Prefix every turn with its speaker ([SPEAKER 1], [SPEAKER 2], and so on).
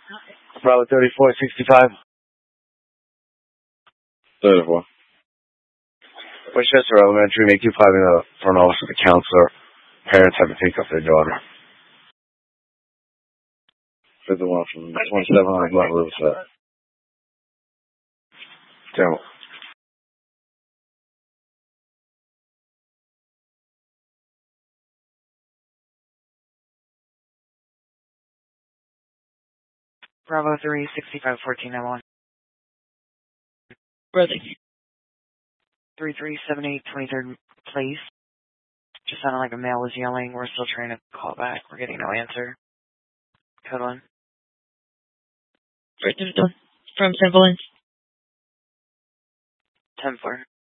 [SPEAKER 1] Bravo 3465.
[SPEAKER 2] 34.
[SPEAKER 1] Westchester Elementary, make 25 in the front office of the counselor. Parents have to pick up their daughter. 51 from 27 on Glen Riverside. Terrible.
[SPEAKER 3] Bravo 365 1491.
[SPEAKER 4] Brother.
[SPEAKER 3] 3378 23rd Place. Just sounded like a male was yelling. We're still trying to call back. We're getting no answer. Code 1.
[SPEAKER 4] From St. Valence.
[SPEAKER 3] 10-4.